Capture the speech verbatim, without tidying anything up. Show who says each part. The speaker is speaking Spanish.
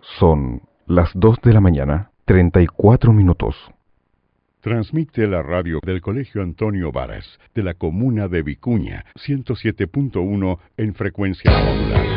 Speaker 1: Son las dos de la mañana, treinta y cuatro minutos.
Speaker 2: Transmite la radio del Colegio Antonio Varas, de la comuna de Vicuña, ciento siete punto uno en frecuencia modular.